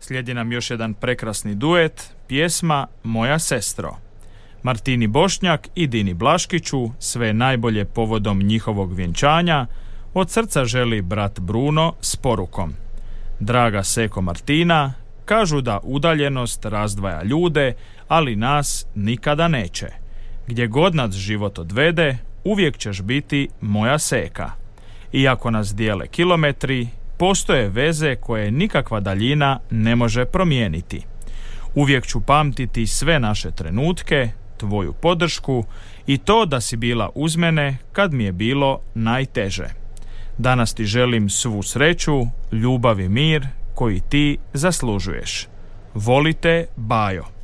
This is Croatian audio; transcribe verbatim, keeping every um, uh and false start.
slijedi nam još jedan prekrasni duet, pjesma Moja sestro. Martini Bošnjak i Dini Blaškiću sve najbolje povodom njihovog vjenčanja od srca želi brat Bruno s porukom. Draga Seko Martina, kažu da udaljenost razdvaja ljude, ali nas nikada neće. Gdje god nas život odvede, uvijek ćeš biti moja Seka. Iako nas dijele kilometri, postoje veze koje nikakva daljina ne može promijeniti. Uvijek ću pamtiti sve naše trenutke, tvoju podršku i to da si bila uz mene kad mi je bilo najteže. Danas ti želim svu sreću, ljubav i mir koji ti zaslužuješ. Volite, Bajo.